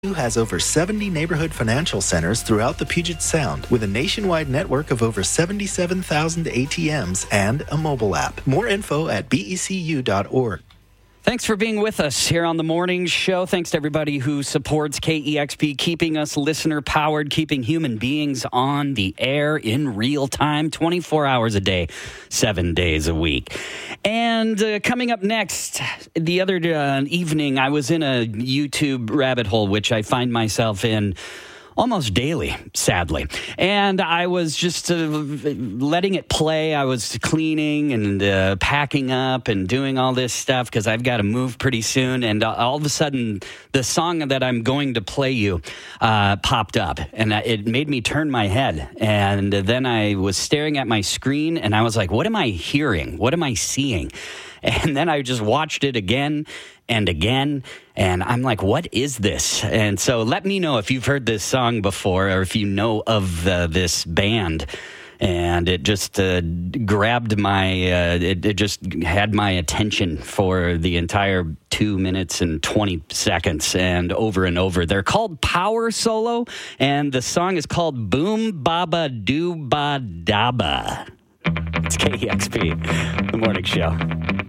has over 70 neighborhood financial centers throughout the Puget Sound with a nationwide network of over 77,000 ATMs and a mobile app. More info at becu.org. Thanks for being with us here on the morning show. Thanks to everybody who supports KEXP, keeping us listener-powered, keeping human beings on the air in real time, 24 hours a day, 7 days a week. And coming up next, the other evening, I was in a YouTube rabbit hole, which I find myself in almost daily, sadly. And I was just letting it play. I was cleaning and packing up and doing all this stuff because I've got to move pretty soon. And all of a sudden, the song that I'm going to play you popped up. And it made me turn my head. And then I was staring at my screen and I was like, what am I hearing? What am I seeing? And then I just watched it again and again, and I'm like, what is this? And so let me know if you've heard this song before or if you know of this band. And it just grabbed my, it just had my attention for the entire 2 minutes and 20 seconds and over. They're called Power Solo, and the song is called Boom Baba Doo Ba Daba. It's KEXP, the morning show.